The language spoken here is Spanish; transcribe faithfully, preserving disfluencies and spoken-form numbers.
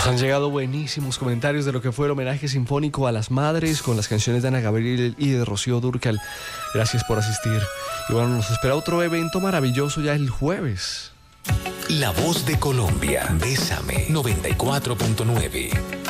Nos han llegado buenísimos comentarios de lo que fue el homenaje sinfónico a las madres con las canciones de Ana Gabriel y de Rocío Dúrcal. Gracias por asistir. Y bueno, nos espera otro evento maravilloso ya el jueves. La Voz de Colombia, Bésame, noventa y cuatro punto nueve.